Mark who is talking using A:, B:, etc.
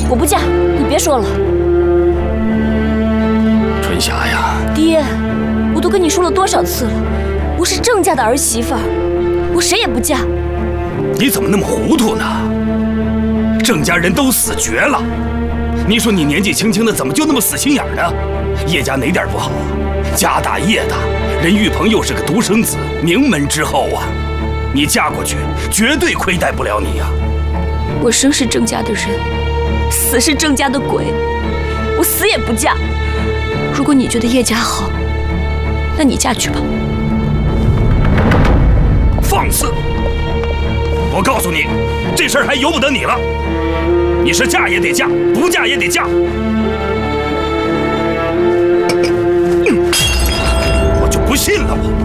A: 我不嫁，你别说了。
B: 春霞呀，
A: 爹，我都跟你说了多少次了，我是郑家的儿媳妇儿，我谁也不嫁。
B: 你怎么那么糊涂呢？郑家人都死绝了，你说你年纪轻轻的怎么就那么死心眼呢？叶家哪点不好啊？家大业大，任玉鹏又是个独生子，名门之后啊，你嫁过去绝对亏待不了你呀。
A: 我生是郑家的人，死是郑家的鬼，我死也不嫁。如果你觉得叶家好，那你嫁去吧。
B: 放肆！我告诉你，这事儿还由不得你了。你是嫁也得嫁，不嫁也得嫁。我就不信了，我。